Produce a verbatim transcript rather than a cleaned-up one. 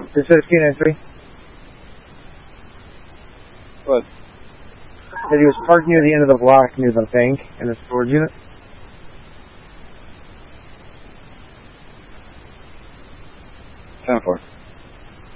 This is Q ninety-three. What? That he was parked near the end of the block near the bank and the storage unit. ten four.